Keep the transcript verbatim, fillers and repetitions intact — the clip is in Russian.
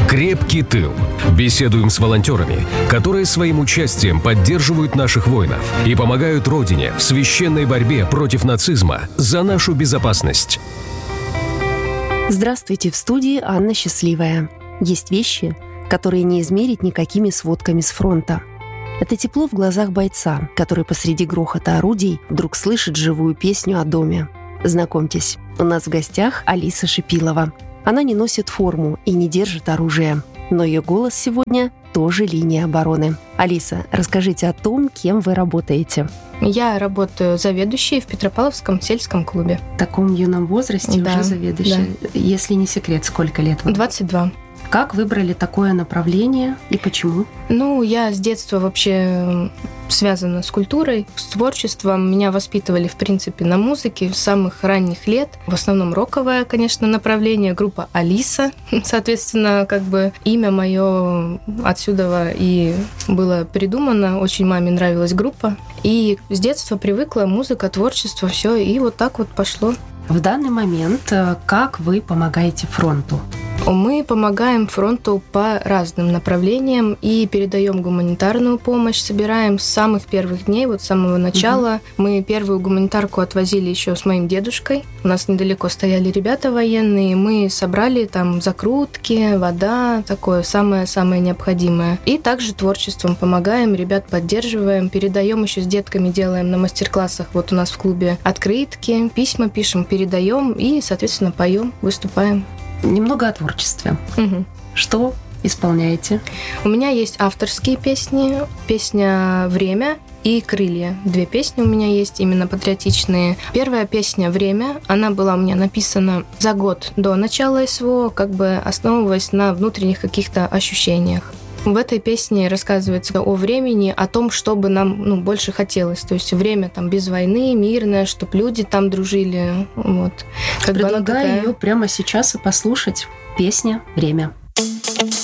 Крепкий тыл. Беседуем с волонтерами, которые своим участием поддерживают наших воинов и помогают Родине в священной борьбе против нацизма за нашу безопасность. Здравствуйте, в студии Анна Счастливая. Есть вещи, которые не измерить никакими сводками с фронта. Это тепло в глазах бойца, который посреди грохота орудий вдруг слышит живую песню о доме. Знакомьтесь, у нас в гостях Алиса Шипилова. Она не носит форму и не держит оружие, но ее голос сегодня тоже линия обороны. Алиса, расскажите о том, кем вы работаете. Я работаю заведующей в Петропавловском сельском клубе. В таком юном возрасте да, уже заведующая. Да. Если не секрет, сколько лет вам? двадцать два. Как выбрали такое направление и почему? Ну, я с детства вообще связана с культурой, с творчеством. Меня воспитывали, в принципе, на музыке с самых ранних лет. В основном роковое, конечно, направление. Группа Алиса. Соответственно, как бы имя мое отсюда и было придумано. Очень маме нравилась группа. И с детства привыкла музыка, творчество, все. И вот так вот пошло. В данный момент как вы помогаете фронту? Мы помогаем фронту по разным направлениям и передаем гуманитарную помощь, собираем с самых первых дней, вот с самого начала. Угу. Мы первую гуманитарку отвозили еще с моим дедушкой. У нас недалеко стояли ребята военные. Мы собрали там закрутки, вода, такое самое-самое необходимое. И также творчеством помогаем, ребят поддерживаем, передаем еще с детками, делаем на мастер-классах. Вот у нас в клубе открытки, письма пишем, передаем и, соответственно, поем, выступаем. Немного о творчестве. Угу. Что исполняете? У меня есть авторские песни. Песня «Время» и «Крылья». Две песни у меня есть, именно патриотичные. Первая песня «Время», она была у меня написана за год до начала СВО, как бы основываясь на внутренних каких-то ощущениях. В этой песне рассказывается о времени, о том, что бы нам ну, больше хотелось. То есть время там без войны, мирное, чтобы люди там дружили. Вот. Как Предлагаю бы такая... ее прямо сейчас и послушать. Песня «Время».